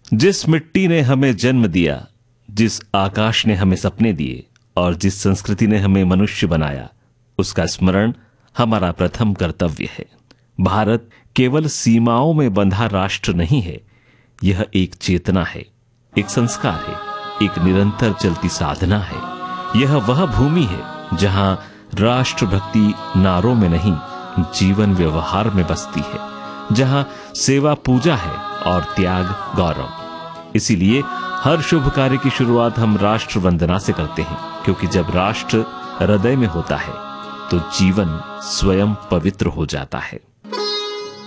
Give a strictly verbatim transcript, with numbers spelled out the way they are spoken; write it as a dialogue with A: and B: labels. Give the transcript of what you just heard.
A: जिस मिट्टी ने हमें जन्म दिया, जिस आकाश ने हमें सपने दिए और जिस संस्कृति ने हमें मनुष्य बनाया, उसका स्मरण हमारा प्रथम कर्तव्य है। भारत केवल सीमाओं में बंधा राष्ट्र नहीं है, यह एक चेतना है, एक संस्कार है, एक निरंतर चलती साधना है। यह वह भूमि है जहां राष्ट्रभक्ति नारों में नहीं, जीवन व्यवहार में बसती है, जहां सेवा पूजा है और त्याग गौरव। इसीलिए हर शुभ कार्य की शुरुआत हम राष्ट्र वंदना से करते हैं, क्योंकि जब राष्ट्र हृदय में होता है तो जीवन स्वयं पवित्र हो जाता है।